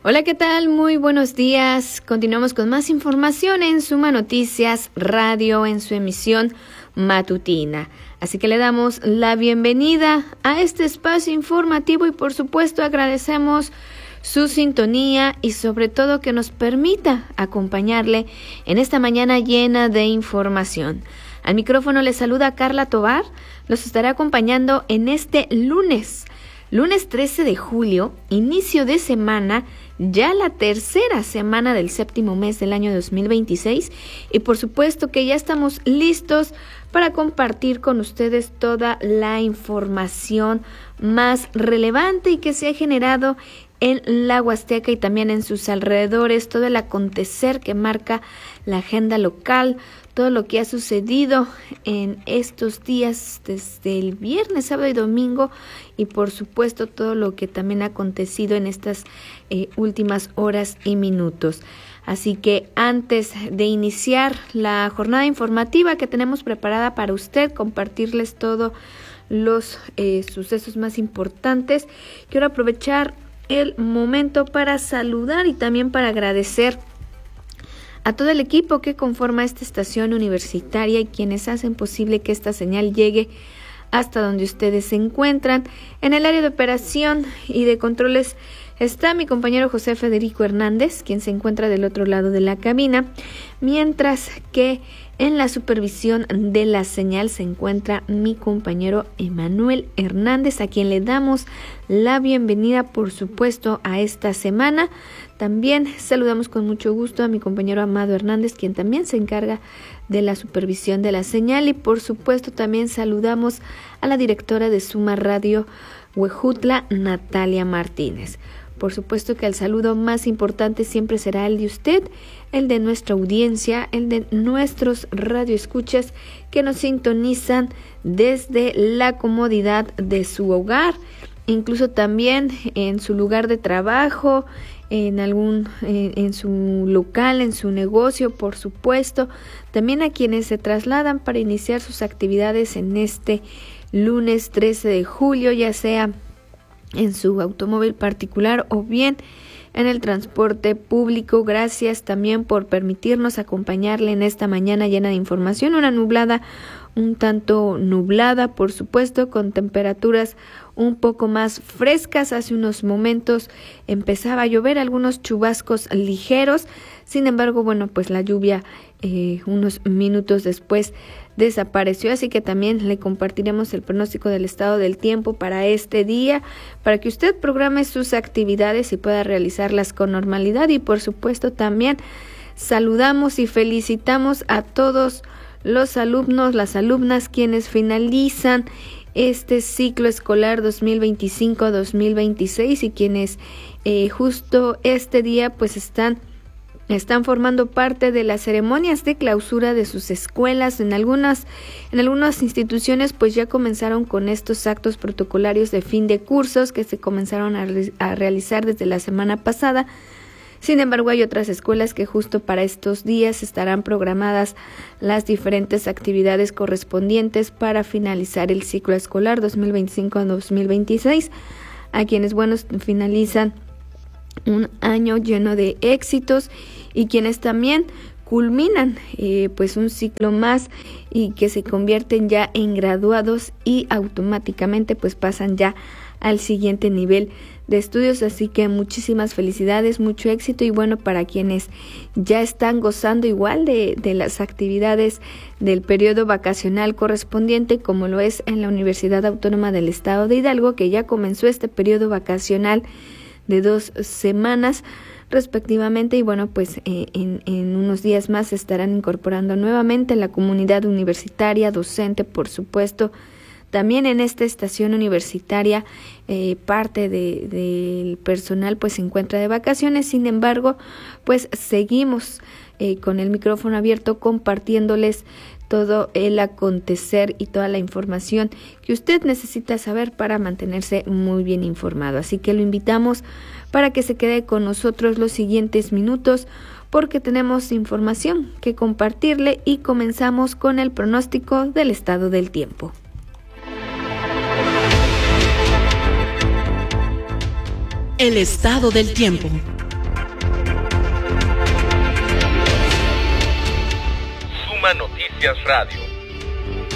Hola, ¿qué tal? Muy buenos días. Continuamos con más información en Suma Noticias Radio en su emisión matutina. Así que le damos la bienvenida a este espacio informativo y por supuesto agradecemos su sintonía y sobre todo que nos permita acompañarle en esta mañana llena de información. Al micrófono le saluda Carla Tovar. Los estaré acompañando en este lunes 13 de julio, inicio de semana, ya la tercera semana del séptimo mes del año 2026 y por supuesto que ya estamos listos para compartir con ustedes toda la información más relevante y que se ha generado en la Huasteca y también en sus alrededores, todo el acontecer que marca la agenda local, todo lo que ha sucedido en estos días desde el viernes, sábado y domingo y por supuesto todo lo que también ha acontecido en estas últimas horas y minutos. Así que antes de iniciar la jornada informativa que tenemos preparada para usted, compartirles todos los sucesos más importantes, quiero aprovechar el momento para saludar y también para agradecer a todo el equipo que conforma esta estación universitaria y quienes hacen posible que esta señal llegue hasta donde ustedes se encuentran. En el área de operación y de controles está mi compañero José Federico Hernández, quien se encuentra del otro lado de la cabina, mientras que en la supervisión de la señal se encuentra mi compañero Emanuel Hernández, a quien le damos la bienvenida, por supuesto, a esta semana. También saludamos con mucho gusto a mi compañero Amado Hernández, quien también se encarga de la supervisión de la señal. Y por supuesto también saludamos a la directora de Suma Radio Huejutla, Natalia Martínez. Por supuesto que el saludo más importante siempre será el de usted, el de nuestra audiencia, el de nuestros radioescuchas que nos sintonizan desde la comodidad de su hogar, incluso también en su lugar de trabajo, en su local, en su negocio, por supuesto, también a quienes se trasladan para iniciar sus actividades en este lunes 13 de julio, ya sea en su automóvil particular o bien en el transporte público. Gracias también por permitirnos acompañarle en esta mañana llena de información, una nublada, un tanto nublada, por supuesto, con temperaturas un poco más frescas. Hace unos momentos empezaba a llover, algunos chubascos ligeros, sin embargo, bueno, pues la lluvia unos minutos después desapareció, así que también le compartiremos el pronóstico del estado del tiempo para este día, para que usted programe sus actividades y pueda realizarlas con normalidad. Y por supuesto también saludamos y felicitamos a todos los alumnos, las alumnas, quienes finalizan este ciclo escolar 2025-2026 y quienes justo este día pues están formando parte de las ceremonias de clausura de sus escuelas. En algunas instituciones pues ya comenzaron con estos actos protocolarios de fin de cursos que se comenzaron a realizar desde la semana pasada. Sin embargo, hay otras escuelas que justo para estos días estarán programadas las diferentes actividades correspondientes para finalizar el ciclo escolar 2025-2026, a quienes, finalizan un año lleno de éxitos y quienes también culminan pues un ciclo más y que se convierten ya en graduados y automáticamente pues pasan ya al siguiente nivel de estudios. Así que muchísimas felicidades, mucho éxito y bueno, para quienes ya están gozando igual de las actividades del periodo vacacional correspondiente, como lo es en la Universidad Autónoma del Estado de Hidalgo, que ya comenzó este periodo vacacional de 2 semanas respectivamente y bueno, pues en unos días más se estarán incorporando nuevamente la comunidad universitaria, docente, por supuesto. También en esta estación universitaria parte del personal pues se encuentra de vacaciones. Sin embargo, pues seguimos con el micrófono abierto compartiéndoles todo el acontecer y toda la información que usted necesita saber para mantenerse muy bien informado. Así que lo invitamos para que se quede con nosotros los siguientes minutos porque tenemos información que compartirle y comenzamos con el pronóstico del estado del tiempo. El estado del tiempo. Suma Noticias Radio.